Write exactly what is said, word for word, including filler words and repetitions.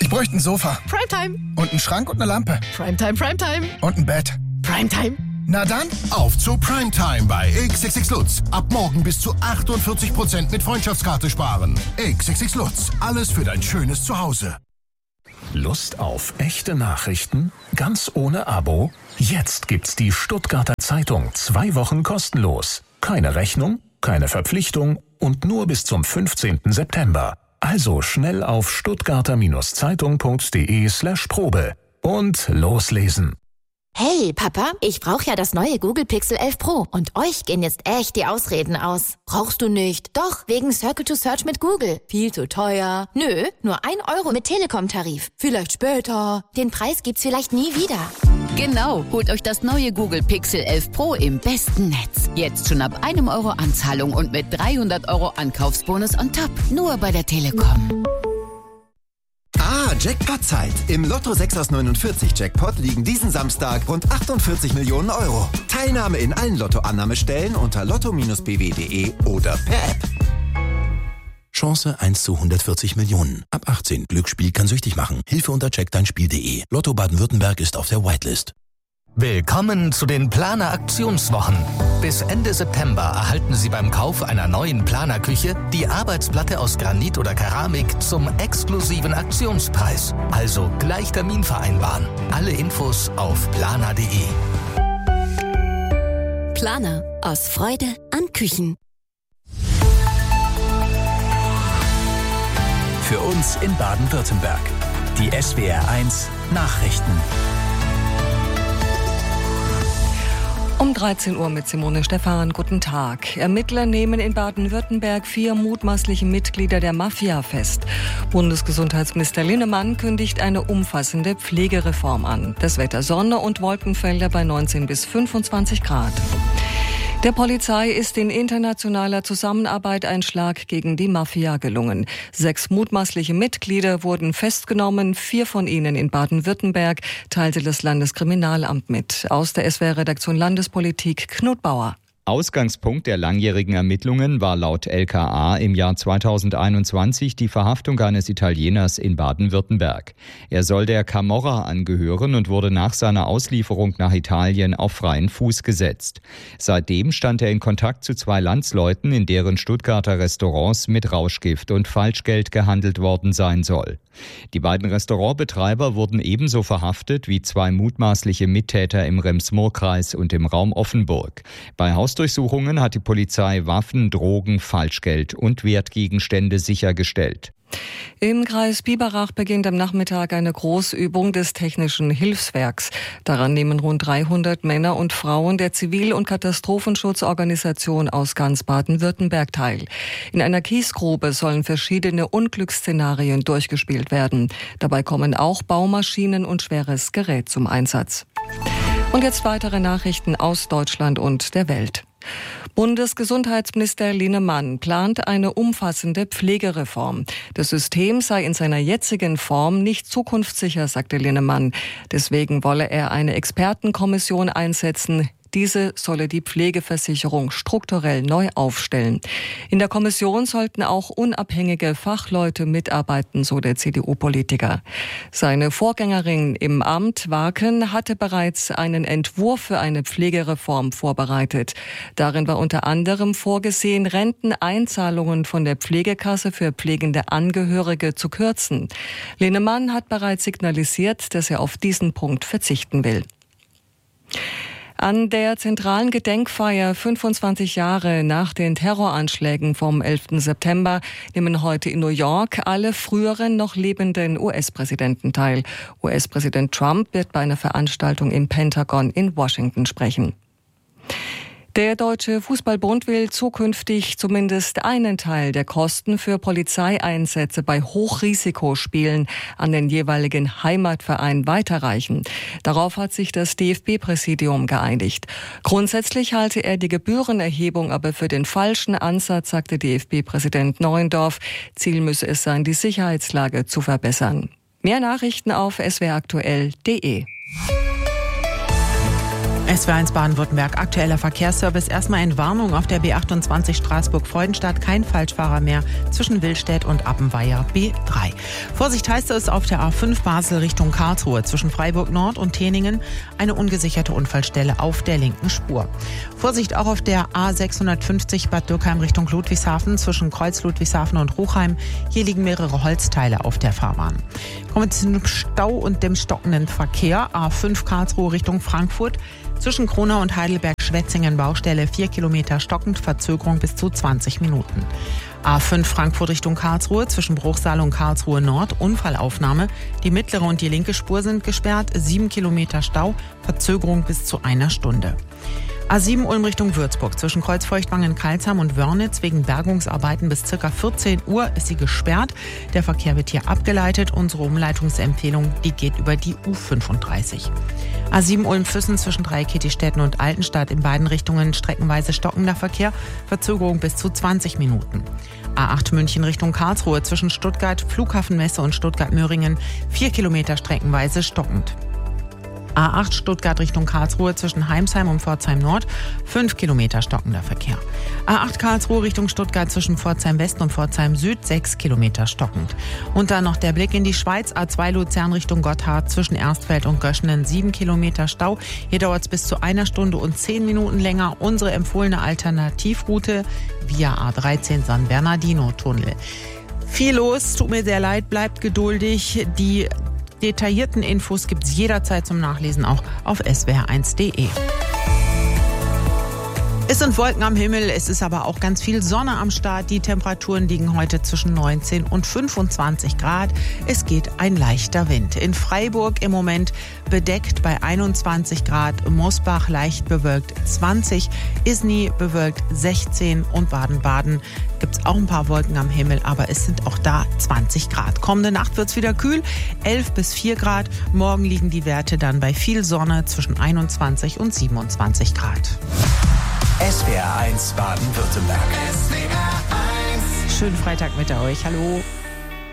Ich bräuchte ein Sofa. Primetime. Und einen Schrank und eine Lampe. Primetime, Primetime. Und ein Bett. Primetime. Na dann, auf zu Primetime bei X X X Lutz. Ab morgen bis zu achtundvierzig Prozent mit Freundschaftskarte sparen. X X X Lutz. Alles für dein schönes Zuhause. Lust auf echte Nachrichten? Ganz ohne Abo? Jetzt gibt's die Stuttgarter Zeitung zwei Wochen kostenlos. Keine Rechnung, keine Verpflichtung und nur bis zum fünfzehnten September. Also schnell auf stuttgarter-zeitung.de slash Probe und loslesen. Hey, Papa, ich brauche ja das neue Google Pixel elf Pro und euch gehen jetzt echt die Ausreden aus. Brauchst du nicht? Doch, wegen Circle to Search mit Google. Viel zu teuer. Nö, nur ein Euro mit Telekom-Tarif. Vielleicht später. Den Preis gibt's vielleicht nie wieder. Genau, holt euch das neue Google Pixel elf Pro im besten Netz. Jetzt schon ab einem Euro Anzahlung und mit dreihundert Euro Ankaufsbonus on top. Nur bei der Telekom. Ah, Jackpot-Zeit. Im Lotto sechs aus neunundvierzig Jackpot liegen diesen Samstag rund achtundvierzig Millionen Euro. Teilnahme in allen Lottoannahmestellen unter lotto Bindestrich b w punkt de oder per App. Chance eins zu hundertvierzig Millionen. Ab achtzehn. Glücksspiel kann süchtig machen. Hilfe unter check dein spiel punkt de. Lotto Baden-Württemberg ist auf der Whitelist. Willkommen zu den Planer Aktionswochen. Bis Ende September erhalten Sie beim Kauf einer neuen Planerküche die Arbeitsplatte aus Granit oder Keramik zum exklusiven Aktionspreis. Also gleich Termin vereinbaren. Alle Infos auf planer punkt de. Planer. Aus Freude an Küchen. Für uns in Baden-Württemberg. Die S W R eins Nachrichten. Um dreizehn Uhr mit Simone Stephan. Guten Tag. Ermittler nehmen in Baden-Württemberg vier mutmaßliche Mitglieder der Mafia fest. Bundesgesundheitsminister Linnemann kündigt eine umfassende Pflegereform an. Das Wetter Sonne und Wolkenfelder bei neunzehn bis fünfundzwanzig Grad. Der Polizei ist in internationaler Zusammenarbeit ein Schlag gegen die Mafia gelungen. Sechs mutmaßliche Mitglieder wurden festgenommen, vier von ihnen in Baden-Württemberg, teilte das Landeskriminalamt mit. Aus der S W R-Redaktion Landespolitik Knut Bauer. Ausgangspunkt der langjährigen Ermittlungen war laut L K A im Jahr zweitausendeinundzwanzig die Verhaftung eines Italieners in Baden-Württemberg. Er soll der Camorra angehören und wurde nach seiner Auslieferung nach Italien auf freien Fuß gesetzt. Seitdem stand er in Kontakt zu zwei Landsleuten, in deren Stuttgarter Restaurants mit Rauschgift und Falschgeld gehandelt worden sein soll. Die beiden Restaurantbetreiber wurden ebenso verhaftet wie zwei mutmaßliche Mittäter im Rems-Murr-Kreis und im Raum Offenburg. Bei Hausdurchsuchungen hat die Polizei Waffen, Drogen, Falschgeld und Wertgegenstände sichergestellt. Im Kreis Biberach beginnt am Nachmittag eine Großübung des Technischen Hilfswerks. Daran nehmen rund dreihundert Männer und Frauen der Zivil- und Katastrophenschutzorganisation aus ganz Baden-Württemberg teil. In einer Kiesgrube sollen verschiedene Unglücksszenarien durchgespielt werden. Dabei kommen auch Baumaschinen und schweres Gerät zum Einsatz. Und jetzt weitere Nachrichten aus Deutschland und der Welt. Bundesgesundheitsminister Linnemann plant eine umfassende Pflegereform. Das System sei in seiner jetzigen Form nicht zukunftssicher, sagte Linnemann. Deswegen wolle er eine Expertenkommission einsetzen. Diese solle die Pflegeversicherung strukturell neu aufstellen. In der Kommission sollten auch unabhängige Fachleute mitarbeiten, so der C D U-Politiker. Seine Vorgängerin im Amt, Warken, hatte bereits einen Entwurf für eine Pflegereform vorbereitet. Darin war unter anderem vorgesehen, Renteneinzahlungen von der Pflegekasse für pflegende Angehörige zu kürzen. Linnemann hat bereits signalisiert, dass er auf diesen Punkt verzichten will. An der zentralen Gedenkfeier fünfundzwanzig Jahre nach den Terroranschlägen vom elften September nehmen heute in New York alle früheren noch lebenden U S-Präsidenten teil. U S-Präsident Trump wird bei einer Veranstaltung im Pentagon in Washington sprechen. Der Deutsche Fußballbund will zukünftig zumindest einen Teil der Kosten für Polizeieinsätze bei Hochrisikospielen an den jeweiligen Heimatverein weiterreichen. Darauf hat sich das D F B-Präsidium geeinigt. Grundsätzlich halte er die Gebührenerhebung aber für den falschen Ansatz, sagte D F B-Präsident Neuendorf. Ziel müsse es sein, die Sicherheitslage zu verbessern. Mehr Nachrichten auf s w r aktuell punkt de. S W R eins Baden-Württemberg, aktueller Verkehrsservice. Erstmal Entwarnung auf der B achtundzwanzig Straßburg-Freudenstadt. Kein Falschfahrer mehr zwischen Willstedt und Appenweier B drei. Vorsicht heißt es auf der A fünf Basel Richtung Karlsruhe. Zwischen Freiburg Nord und Teningen eine ungesicherte Unfallstelle auf der linken Spur. Vorsicht auch auf der A sechshundertfünfzig Bad Dürkheim Richtung Ludwigshafen. Zwischen Kreuz Ludwigshafen und Ruchheim. Hier liegen mehrere Holzteile auf der Fahrbahn. Kommen wir zum Stau und dem stockenden Verkehr. A fünf Karlsruhe Richtung Frankfurt. Zwischen Kronau und Heidelberg-Schwetzingen Baustelle vier Kilometer stockend, Verzögerung bis zu zwanzig Minuten. A fünf Frankfurt Richtung Karlsruhe, zwischen Bruchsal und Karlsruhe Nord, Unfallaufnahme. Die mittlere und die linke Spur sind gesperrt, sieben Kilometer Stau, Verzögerung bis zu einer Stunde. A sieben Ulm Richtung Würzburg, zwischen Kreuzfeuchtwangen-Kalzheim und Wörnitz wegen Bergungsarbeiten bis ca. vierzehn Uhr ist sie gesperrt. Der Verkehr wird hier abgeleitet. Unsere Umleitungsempfehlung, die geht über die U fünfunddreißig. A sieben Ulm-Füssen zwischen Dreieckigstetten und Altenstadt in beiden Richtungen streckenweise stockender Verkehr, Verzögerung bis zu zwanzig Minuten. A acht München Richtung Karlsruhe zwischen Stuttgart, Flughafenmesse und Stuttgart-Möhringen, vier Kilometer streckenweise stockend. A acht Stuttgart Richtung Karlsruhe zwischen Heimsheim und Pforzheim Nord, fünf Kilometer stockender Verkehr. A acht Karlsruhe Richtung Stuttgart zwischen Pforzheim West und Pforzheim Süd, sechs Kilometer stockend. Und dann noch der Blick in die Schweiz, A zwei Luzern Richtung Gotthard zwischen Erstfeld und Göschenen, sieben Kilometer Stau. Hier dauert es bis zu einer Stunde und zehn Minuten länger. Unsere empfohlene Alternativroute via A dreizehn San Bernardino-Tunnel. Viel los, tut mir sehr leid, bleibt geduldig. Die detaillierten Infos gibt es jederzeit zum Nachlesen auch auf S W R eins Punkt de. Es sind Wolken am Himmel, es ist aber auch ganz viel Sonne am Start. Die Temperaturen liegen heute zwischen neunzehn und fünfundzwanzig Grad. Es geht ein leichter Wind. In Freiburg im Moment bedeckt bei einundzwanzig Grad, Mosbach leicht bewölkt zwanzig, Isny bewölkt sechzehn und Baden-Baden gibt es auch ein paar Wolken am Himmel, aber es sind auch da zwanzig Grad. Kommende Nacht wird es wieder kühl, elf bis vier Grad. Morgen liegen die Werte dann bei viel Sonne zwischen einundzwanzig und siebenundzwanzig Grad. S W R eins Baden-Württemberg. S W R eins. Schönen Freitag mit euch. Hallo.